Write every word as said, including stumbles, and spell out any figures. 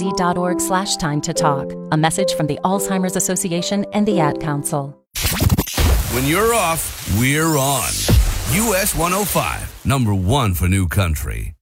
dot org slash time to talk. A message from the Alzheimer's Association and the Ad Council. When you're off, we're on. U S one oh five, number one for New Country.